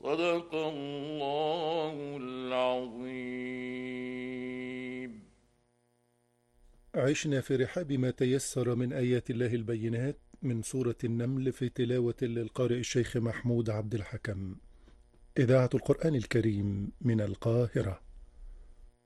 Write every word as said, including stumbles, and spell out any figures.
صدق الله العظيم. عشنا في رحاب ما تيسر من آيات الله البينات من سورة النمل في تلاوة للقارئ الشيخ محمود عبد الحكم. إذاعة القرآن الكريم من القاهرة.